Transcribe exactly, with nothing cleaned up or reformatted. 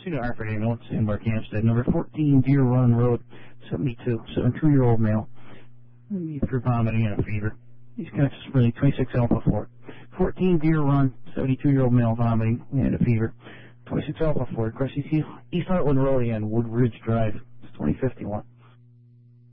Cedar Hartford ambulance, Embark Hampstead, number fourteen, Deer Run Road, seventy-two, seventy-two-year-old male. For vomiting and a fever. He's conscious really twenty-six alpha four. fourteen Deer Run, seventy-two-year-old male vomiting and a fever. twenty-six alpha four. Of course, he's East Heartland Road and Woodridge Drive. It's twenty fifty-one.